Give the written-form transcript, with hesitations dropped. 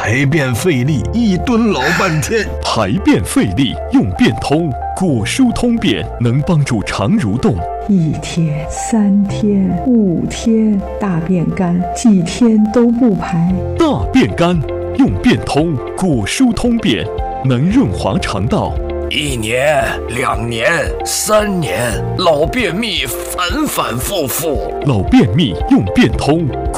排便费力，一蹲老半天。 排便费力用便通，果蔬通便能帮助肠蠕动。 1天、3天、5天，大便干，几天都不排。 大便干用便通，果蔬通便能润滑肠道。 1年、2年、3年，老便秘反反复复。 老便秘用便通。